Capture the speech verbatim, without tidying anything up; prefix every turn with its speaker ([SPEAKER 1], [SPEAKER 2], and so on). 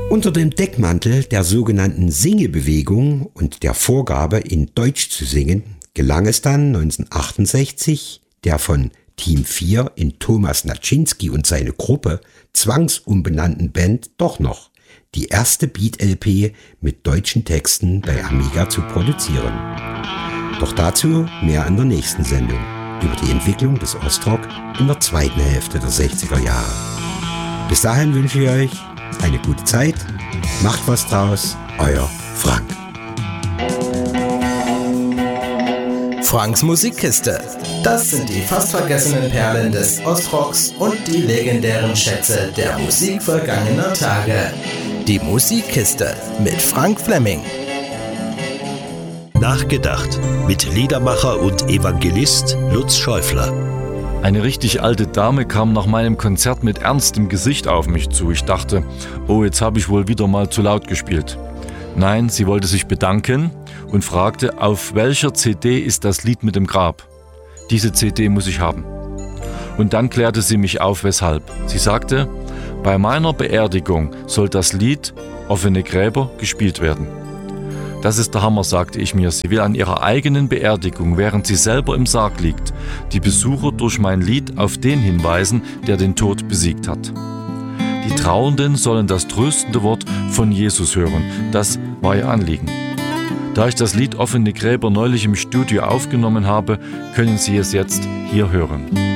[SPEAKER 1] Unter dem Deckmantel der sogenannten Singebewegung und der Vorgabe, in Deutsch zu singen, gelang es dann neunzehnhundertachtundsechzig, der von Team vier in Thomas Naczynski und seine Gruppe zwangsumbenannten Band doch noch, die erste Beat-L P mit deutschen Texten bei Amiga zu produzieren. Doch dazu mehr in der nächsten Sendung über die Entwicklung des Ostrock in der zweiten Hälfte der sechziger Jahre. Bis dahin wünsche ich euch eine gute Zeit, macht was draus, euer Frank.
[SPEAKER 2] Franks Musikkiste. Das sind die fast vergessenen Perlen des Ostrocks und die legendären Schätze der Musik vergangener Tage. Die Musikkiste mit Frank Fleming.
[SPEAKER 3] Nachgedacht mit Liedermacher und Evangelist Lutz Schäufler.
[SPEAKER 4] Eine richtig alte Dame kam nach meinem Konzert mit ernstem Gesicht auf mich zu. Ich dachte, oh, jetzt habe ich wohl wieder mal zu laut gespielt. Nein, sie wollte sich bedanken und fragte, auf welcher C D ist das Lied mit dem Grab? Diese C D muss ich haben. Und dann klärte sie mich auf, weshalb. Sie sagte, bei meiner Beerdigung soll das Lied Offene Gräber gespielt werden. Das ist der Hammer, sagte ich mir. Sie will an ihrer eigenen Beerdigung, während sie selber im Sarg liegt, die Besucher durch mein Lied auf den hinweisen, der den Tod besiegt hat. Die Trauernden sollen das tröstende Wort von Jesus hören. Das war ihr Anliegen. Da ich das Lied Offene Gräber neulich im Studio aufgenommen habe, können Sie es jetzt hier hören.